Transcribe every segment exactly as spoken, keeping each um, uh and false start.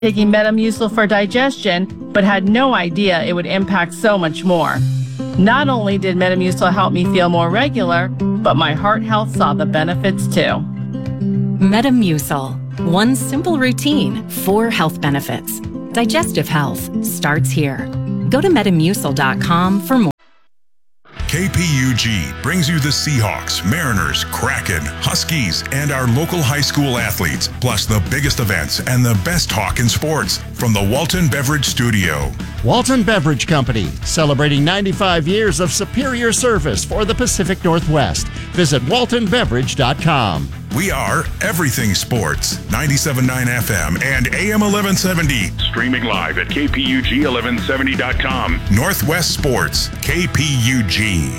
taking Metamucil for digestion, but had no idea it would impact so much more. Not only did Metamucil help me feel more regular, but my heart health saw the benefits too. Metamucil. One simple routine, four health benefits. Digestive health starts here. Go to metamucil dot com for more. K P U G brings you the Seahawks, Mariners, Kraken, Huskies, and our local high school athletes, plus the biggest events and the best talk in sports from the Walton Beverage Studio. Walton Beverage Company, celebrating ninety-five years of superior service for the Pacific Northwest. Visit walton beverage dot com. We are Everything Sports, ninety-seven point nine F M and A M eleven seventy. Streaming live at K P U G eleven seventy dot com. Northwest Sports, K P U G.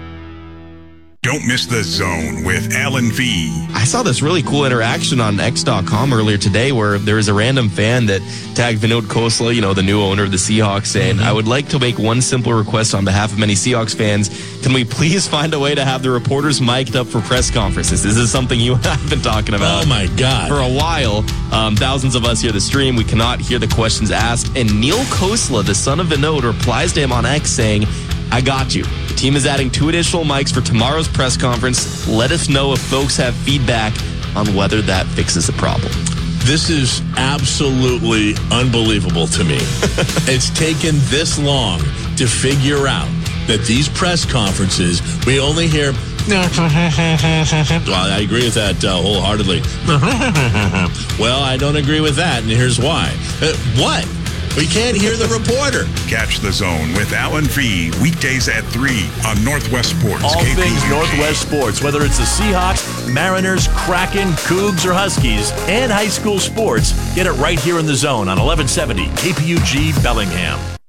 Don't miss The Zone with Alan V. I saw this really cool interaction on X dot com earlier today where there was a random fan that tagged Vinod Khosla, you know, the new owner of the Seahawks, saying, mm-hmm. I would like to make one simple request on behalf of many Seahawks fans. Can we please find a way to have the reporters mic'd up for press conferences? This is something you and I have been talking about. Oh, my God. For a while. Um, thousands of us hear the stream. We cannot hear the questions asked. And Neil Khosla, the son of Vinod, replies to him on X saying, I got you. The team is adding two additional mics for tomorrow's press conference. Let us know if folks have feedback on whether that fixes the problem. This is absolutely unbelievable to me. It's taken this long to figure out that these press conferences, we only hear, well, I agree with that uh, wholeheartedly. Well, I don't agree with that, and here's why. Uh, what? We can't hear the reporter. Catch The Zone with Alan V. weekdays at three on Northwest Sports. All K P U G. things Northwest Sports, whether it's the Seahawks, Mariners, Kraken, Cougs, or Huskies, and high school sports, get it right here in The Zone on eleven seventy K P U G Bellingham.